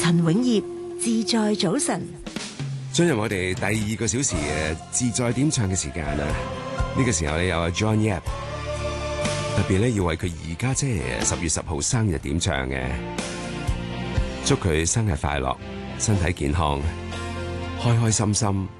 陳永業自在早晨， 進入我哋第2個小時嘅自在點唱嘅時間啦。呢個時候咧有阿 John Yap， 特別咧要為佢而家即係10月10號生日點唱嘅，祝佢生日快樂，身體健康，開開心心。